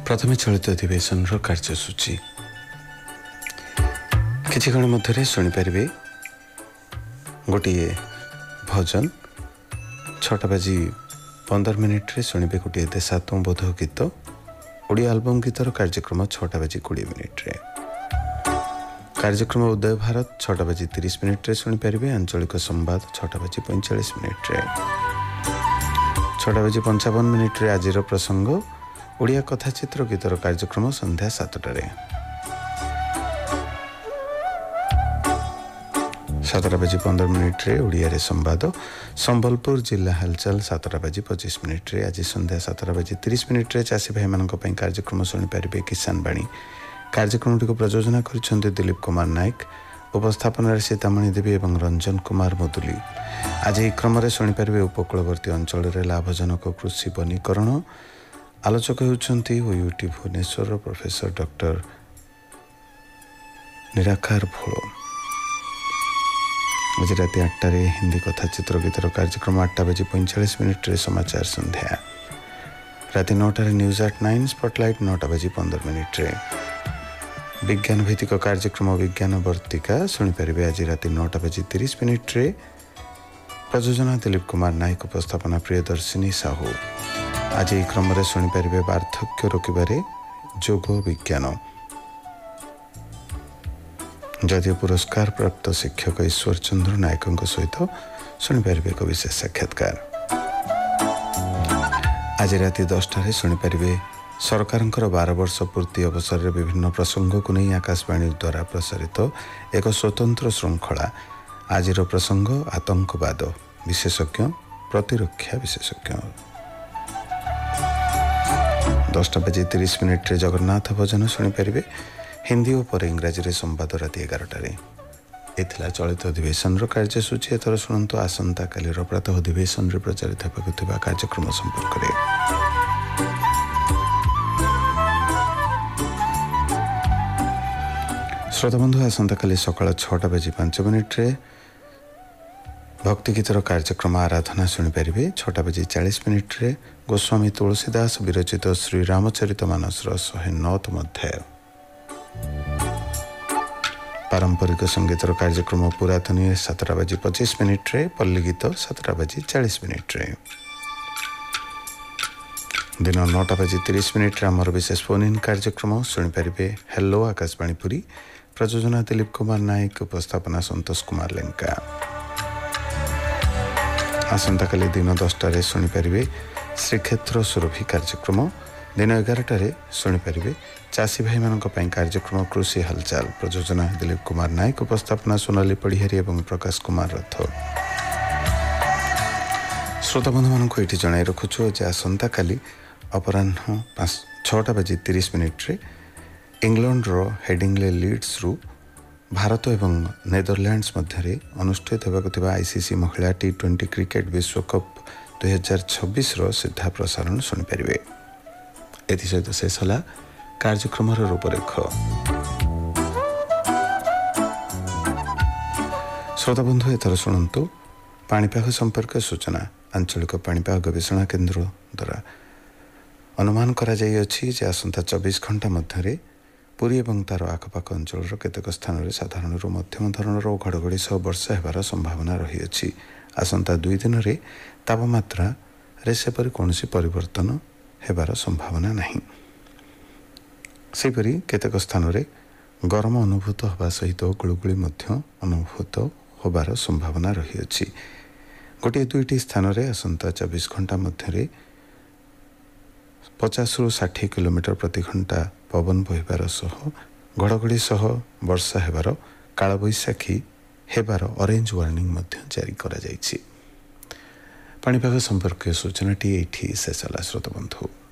प्रथमे चलित अधिवेशन कार्यसूची किछि क्षण मध्य शुणिपारे गोटे भजन 6:15 शुणिबे गोटे देशात्मबोध गीत ओडिया आल्बम गीतर कार्यक्रम 6:20 कार्यक्रम उदय भारत 6:30 शुणिपारे आंचलिक संवाद 6:45 6:55 आज प्रसंग ओडिया कथाचित्र गीतर कार्यक्रम संध्या 7टारे 7:15 ओडिया संवाद संबलपुर जिला हालचाल 7:25 आज संध्या 7:30 चाषी भाई मान कार्यक्रम शुणिपारे किसान बाणी कार्यक्रम टी प्रयोजना कर दिलीप कुमार नायक उपस्थापन सीतामणि देवी और रंजन कुमार मुदुली आज यह क्रम शुणिपारे उपकूलवर्ती अंचल लाभजनक कृषि वनीकरण आलोचक होती यूटी भुवनेश्वर प्रोफेसर डॉक्टर निराकार भोल आज रात 8टारे हिंदी कथा चित्र गीतर कार्यक्रम 8:45 समाचार संध्या रात 9टारे न्यूज एट 9 स्पॉटलाइट 9:15 विज्ञान भित्तिक कार्यक्रम विज्ञान वर्तिका शुणिपारे आज रात 9:30 प्रयोजना दिलीप कुमार नायक उपस्थापना प्रियदर्शिनी साहू आज यह क्रम शुणिपारे वार्धक्य रोकबारे जोग विज्ञान जातीय पुरस्कार प्राप्त शिक्षक ईश्वर चंद्र नायक सहित शुणिपारे एक विशेष साक्षात्कार आज रात 10टारे शुणिपारे सरकार 12 वर्ष पूर्ति अवसर में विभिन्न प्रसंग को नहीं आकाशवाणी द्वारा प्रसारित एक स्वतंत्र श्रृंखला आज प्रसंग आतंकवाद विशेषज्ञ प्रतिरक्षा विशेषज्ञ 10:30 जगन्नाथ भजन शुणिपारे हिंदी और इंग्राजी संवाद रात 11टारे एथिला चलित अधिवेशन कार्यसूची एथर शुणु आसंता काली प्रातः अधिवेशन प्रचारित होगा कार्यक्रम संपर्क में श्रोताबंधु आसंता काली सकाळ 6:05 भक्ति गीतर कार्यक्रम आराधना शुणिपारे 6:40 गोस्वामी तुलसीदास विरचित श्री रामचरित मानस 109 अध्याय पारंपरिक संगीतर कार्यक्रम पुरातनी 7:25 पल्ली गीत 7:40 दिन 9:30 आमर विशेष फोन इन कार्यक्रम शुणिपारे हेलो आकाशवाणी पुरी प्रयोजना दिलीप कुमार नायक उपस्थापना संतोष कुमार लेंका आसंता काली दिन 10टारे शुणिपारे श्रीक्षेत्र सुरभि कार्यक्रम दिन 11टारे शुणिपारे चाषी भाई मान कार्यक्रम कृषि हालचाल प्रयोजना दिलीप कुमार नायक उपस्थापना सोनाली पढ़िहारी और प्रकाश कुमार रथ श्रोता बंधु मानक ये जन रखुचु जे आसंता काली अपराह्न 6:30 इंग्लैंड हेडिंगले लीड्स रु भारत और नेदरलैंड्स मध्य अनुष्ठित होगा आईसीसी महिला T20 क्रिकेट विश्वकप 2026 सीधा प्रसारण शुणिपारे एसत शेष है कार्यक्रम रूपरेख श्रोताबंधु एथर शुणु पाणीपाग संपर्क सूचना आंचलिक पाणीपाग गवेषणा केन्द्र द्वारा अनुमान करा जाइए आसंता 24 घंटा मध्य पुरी और तार आखपाख अंचल केतेक स्थान में साधारण मध्यम धरणर घड़घड़ी सह वर्षा होबार संभावना रही आसंता 2 दिन में तापमात्रा सेपरी कौन परिवर्तन होबार संभावना नहीं सेपरी केतेक स्थान में गरम अनुभूत होगा सहित गुलुगुली अनुभूत होबार संभावना रही गोटे 2टी स्थान में आसंता 24 घंटा मध्य 50 ରୁ 60 किलोमीटर प्रति घंटा पवन बहिबार सह घड़घड़ी सह वर्षा हेबार कालबैशाखी हेबार ऑरेंज वार्निंग जारी करा जाइछि पाणीपाग संपर्क सूचनाटी एठी शेष होला श्रोता बंधु।